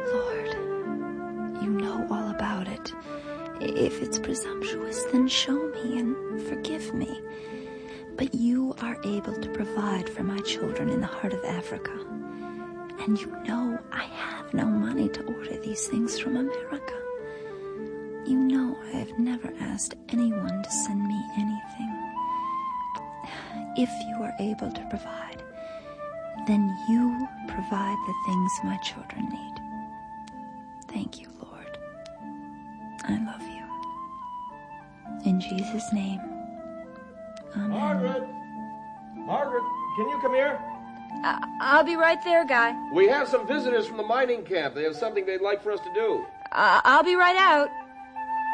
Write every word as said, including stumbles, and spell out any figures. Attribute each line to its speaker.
Speaker 1: Lord, you know all about it. If it's presumptuous, then show me and forgive me. But you are able to provide for my children in the heart of Africa. And you know I have no money to order these things from America. You know I have never asked anyone to send me anything. If you are able to provide, then you provide the things my children need. Thank you, Lord. I love you. In Jesus' name, amen.
Speaker 2: Margaret! Margaret, can you come here?
Speaker 3: I- I'll be right there, Guy.
Speaker 2: We have some visitors from the mining camp. They have something they'd like for us to do.
Speaker 3: I- I'll be right out.